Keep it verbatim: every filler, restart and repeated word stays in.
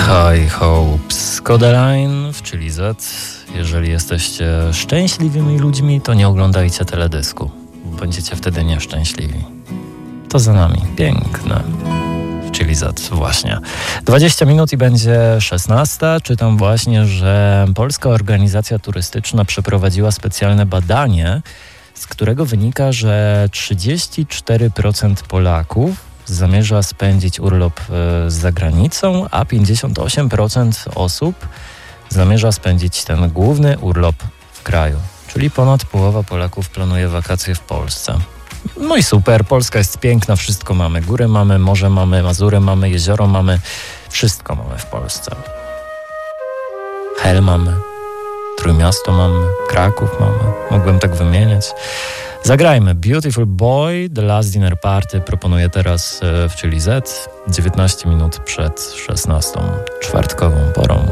High Hopes, Codaline w Chili Z. Jeżeli jesteście szczęśliwymi ludźmi, to nie oglądajcie teledysku. Będziecie wtedy nieszczęśliwi. To za nami. Piękne. W Chili Z właśnie. dwadzieścia minut i będzie szesnasta. Czytam właśnie, że Polska Organizacja Turystyczna przeprowadziła specjalne badanie, z którego wynika, że trzydzieści cztery procent Polaków zamierza spędzić urlop za granicą, a pięćdziesiąt osiem procent osób zamierza spędzić ten główny urlop w kraju. Czyli ponad połowa Polaków planuje wakacje w Polsce. No i super, Polska jest piękna, wszystko mamy. Góry mamy, morze mamy, Mazury mamy, jezioro mamy. Wszystko mamy w Polsce. Hel mamy, Trójmiasto mamy, Kraków mamy. Mogłem tak wymieniać. Zagrajmy Beautiful Boy, The Last Dinner Party. Proponuję teraz w Chili Z, dziewiętnaście minut przed szesnastą, czwartkową porą.